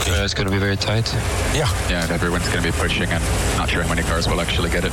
It's going to be very tight. Ja. Yeah, and everyone's going to be pushing and not sure how many cars will actually get it.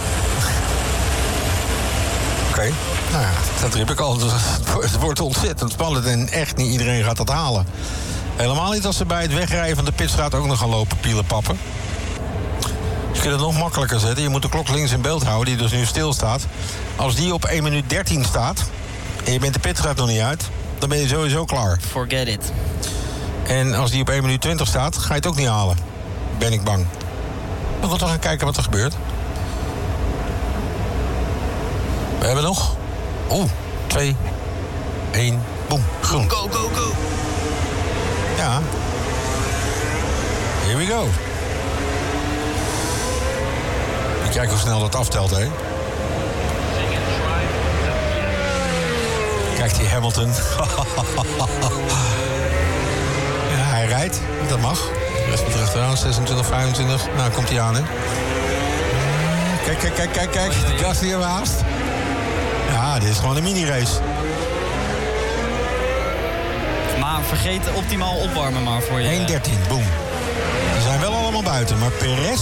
Oké. Nou ja, dat riep ik al. Het wordt ontzettend spannend en echt niet iedereen gaat dat halen. Helemaal niet als ze bij het wegrijden van de pitstraat ook nog gaan lopen pielen pappen. Je kunt het nog makkelijker zetten. Je moet de klok links in beeld houden, die dus nu stilstaat. Als die op 1 minuut 13 staat en je bent de pitstraat nog niet uit, dan ben je sowieso klaar. Forget it. En als die op 1 minuut 20 staat, ga je het ook niet halen. Ben ik bang. We gaan toch gaan kijken wat er gebeurt. We hebben nog... 2, 1, boem, groen. Go, go, go. Ja. Here we go. Kijk hoe snel dat aftelt, hè. Kijk die Hamilton. Ja, hij rijdt. Dat mag. De rest betreft eraan. 26, 25. Nou, komt hij aan, hè. Kijk. Gasly hebben haast. Ja, dit is gewoon een mini-race. Maar vergeet optimaal opwarmen maar voor je. 1:13, boem. Ze zijn wel allemaal buiten, maar Perez...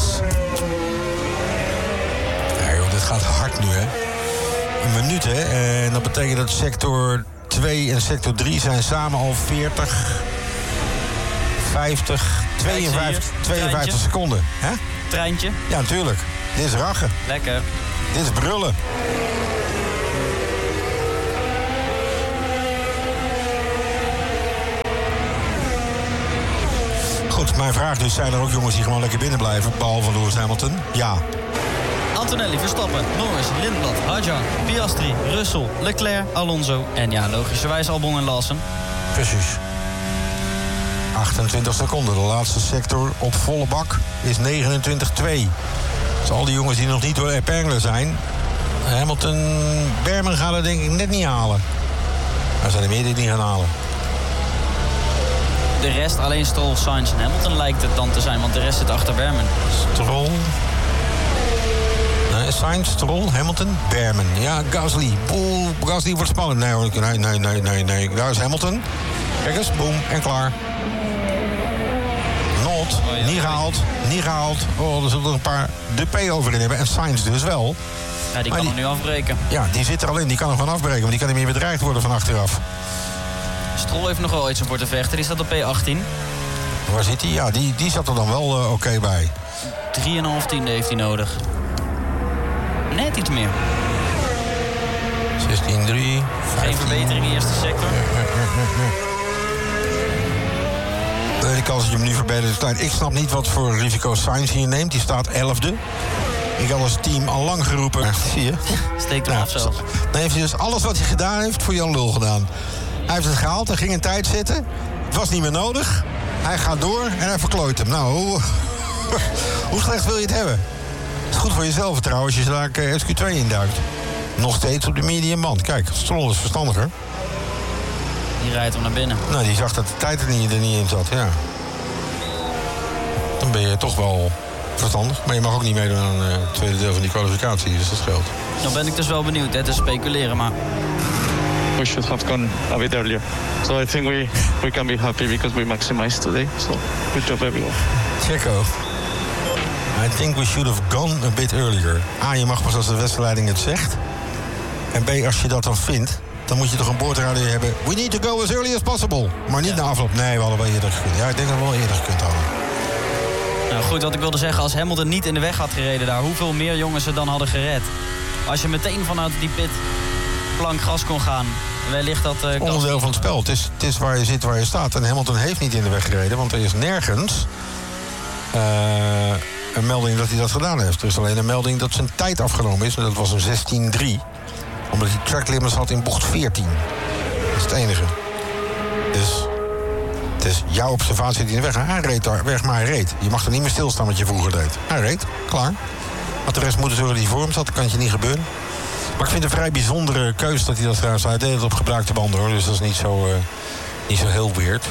Ja, joh, dit gaat hard nu, hè. Een minuut, hè. En dat betekent dat sector 2 en sector 3 zijn samen al 40... 50, 52 seconden. Hè? Treintje? Ja, natuurlijk. Dit is rachen. Lekker. Dit is brullen. Goed, mijn vraag dus, zijn er ook jongens die gewoon lekker binnen blijven, behalve Lewis Hamilton? Ja. Antonelli, Verstappen, Norris, Lindblad, Hadjar, Piastri, Russell, Leclerc, Alonso en ja, logischerwijs Albon en Lawson. Precies. 28 seconden. De laatste sector op volle bak is 29-2. Dus al die jongens die nog niet door Epengler zijn. Hamilton, Berman gaat het denk ik net niet halen. Er zijn er meer die het niet gaan halen. De rest, alleen Stroll, Sainz en Hamilton lijkt het dan te zijn, want de rest zit achter Berman. Stroll. Nee, Sainz, Stroll, Hamilton, Berman. Ja, Gasly. Gasly wordt spannend. Nee. Daar is Hamilton. Kijk eens, boom, en klaar. Not, niet gehaald. Oh, er zullen er een paar de P over in hebben. En Sainz dus wel. Ja, die kan hem nu afbreken. Ja, die zit er al in. Die kan hem gewoon afbreken, want die kan niet meer bedreigd worden van achteraf. Stroll heeft nog wel iets om voor te vechten. Die staat op P18. Waar zit hij? Ja, die zat er dan wel oké bij. 3,5 tiende heeft hij nodig. Net iets meer. 16-3. Geen verbetering in eerste sector. De kans dat je hem nu verbetert is klein. Ik snap niet wat voor risico Sainz hier neemt. Die staat 11e. Ik had als team al lang geroepen. Zie je? Steekt hem af zelfs. Dan heeft hij dus alles wat hij gedaan heeft voor Jan Lul gedaan. Hij heeft het gehaald, hij ging een tijd zitten. Het was niet meer nodig. Hij gaat door en hij verklooit hem. Nou, hoe slecht wil je het hebben? Het is goed voor jezelf trouwens als je daar SQ2 induikt. Nog steeds op de medium band. Kijk, Stroll is verstandiger. Die rijdt hem naar binnen. Nou, die zag dat de tijd er niet in zat, ja. Dan ben je toch wel verstandig. Maar je mag ook niet meedoen aan het tweede deel van die kwalificatie, dus dat scheelt. Dan ben ik dus wel benieuwd, hè, te speculeren, maar... We should have gone a bit earlier. So I think we can be happy because we maximized today. So good job everyone. Checo. I think we should have gone a bit earlier. A, je mag pas als de wedstrijdleiding het zegt. En B, als je dat dan vindt, dan moet je toch een boordradio hebben. We need to go as early as possible. Maar niet na afloop. Nee, we hadden wel eerder gekund. Ja, ik denk dat we wel eerder gekund hadden. Nou goed, wat ik wilde zeggen, als Hamilton niet in de weg had gereden daar, hoeveel meer jongens ze dan hadden gered. Als je meteen vanuit die pitplank gas kon gaan, wellicht dat... onderdeel van het spel. Het is waar je zit, waar je staat. En Hamilton heeft niet in de weg gereden, want er is nergens een melding dat hij dat gedaan heeft. Er is alleen een melding dat zijn tijd afgenomen is. En dat was een 16-3. Omdat hij track limits had in bocht 14. Dat is het enige. Dus het is jouw observatie die in de weg. Hij reed daar weg, maar hij reed. Je mag er niet meer stilstaan wat je vroeger deed. Hij reed, klaar. Had de rest moeten zorgen die voor hem zat. Dat kan je niet gebeuren. Maar ik vind het een vrij bijzondere keuze dat hij dat trouwens... Hij deed het op gebruikte banden, hoor. Dus dat is niet zo heel weird.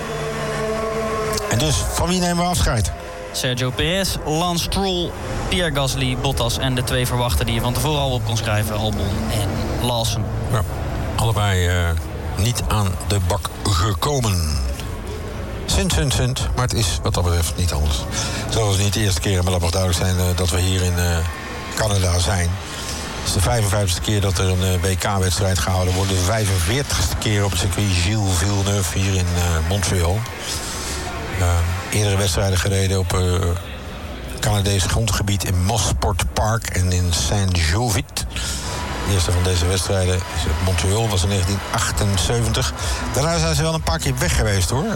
En dus, van wie nemen we afscheid? Sergio Perez, Lance Stroll, Pierre Gasly, Bottas en de 2 verwachten die je van tevoren al op kon schrijven, Albon en Lawson. Ja, allebei niet aan de bak gekomen. Sunt. Maar het is wat dat betreft niet anders. Zoals het niet de eerste keer, maar dat mag duidelijk zijn dat we hier in Canada zijn. Het is de 55e keer dat er een WK-wedstrijd gehouden wordt. De 45e keer op het circuit Gilles Villeneuve hier in Montreal. Eerdere wedstrijden gereden op Canadees grondgebied in Mossport Park en in Saint-Jovite. De eerste van deze wedstrijden is op Montreal, was in 1978. Daarna zijn ze wel een paar keer weg geweest, hoor.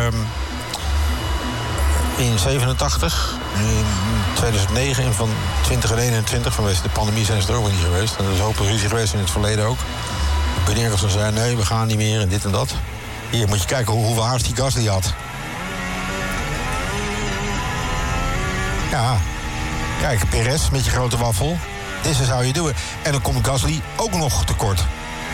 In 87, in 2009 en van 2021, vanwege de pandemie zijn ze er ook niet geweest. En er is een hoop ruzie geweest in het verleden ook. Meneer zei, nee, we gaan niet meer en dit en dat. Hier moet je kijken hoeveel haast die Gasly had. Ja, kijk, Perez met je grote waffel. Dit zou je doen. En dan komt Gasly ook nog tekort.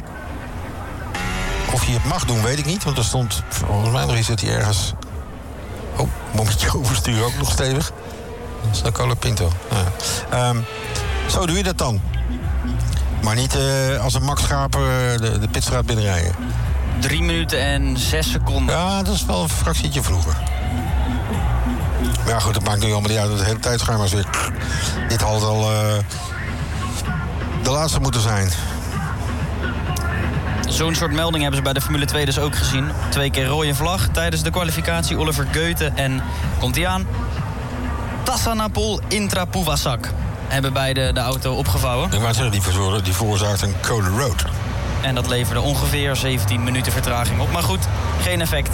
Of je het mag doen, weet ik niet. Want er stond, volgens mij nog iets dat hij ergens... Oh, momentje oversturen ook nog stevig. Dat is een Colapinto. Nou ja. Zo doe je dat dan. Maar niet als een Max Schaper de pitstraat binnenrijden. 3 minuten en 6 seconden. Ja, dat is wel een fractietje vroeger. Maar ja, goed, dat maakt nu allemaal niet uit. De hele tijdscherm is weer... Dit had al de laatste moeten zijn. Zo'n soort melding hebben ze bij de Formule 2 dus ook gezien. 2 keer rode vlag tijdens de kwalificatie. Oliver Geute en, komt hij aan, Tassanapol Intra-Puvasak hebben beide de auto opgevouwen. Ik wou zeggen, die veroorzaakt een code road. En dat leverde ongeveer 17 minuten vertraging op. Maar goed, geen effect.